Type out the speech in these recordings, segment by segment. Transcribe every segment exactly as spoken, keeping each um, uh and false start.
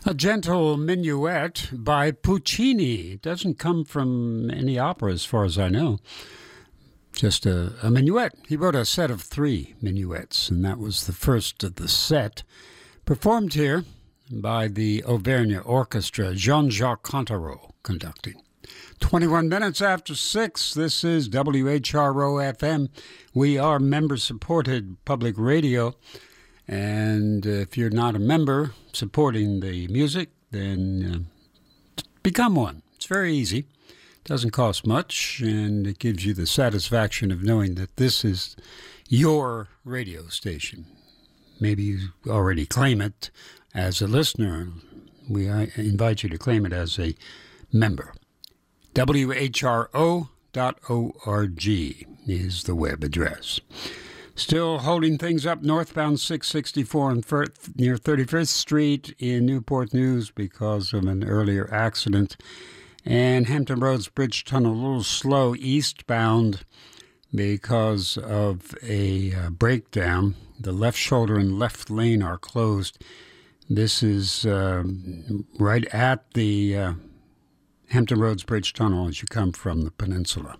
A gentle minuet by Puccini. It doesn't come from any opera as far as I know. Just a, a minuet. He wrote a set of three minuets, and that was the first of the set. Performed here by the Auvergne Orchestra, Jean-Jacques Cantarot conducting. twenty-one minutes after six, this is W H R O F M. We are member-supported public radio. And if you're not a member supporting the music, then uh, become one. It's very easy. Doesn't cost much, and it gives you the satisfaction of knowing that this is your radio station. Maybe you already claim it as a listener. We invite you to claim it as a member. W H R O dot org is the web address. Still holding things up northbound six sixty-four and near thirty-fifth Street in Newport News because of an earlier accident. And Hampton Roads Bridge Tunnel a little slow eastbound because of a uh, breakdown. The left shoulder and left lane are closed. This is uh, right at the uh, Hampton Roads Bridge Tunnel as you come from the peninsula.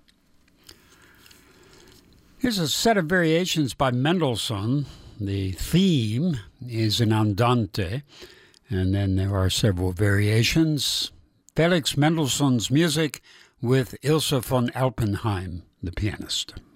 Here's a set of variations by Mendelssohn. The theme is an andante, and then there are several variations. Felix Mendelssohn's music with Ilse von Alpenheim, the pianist.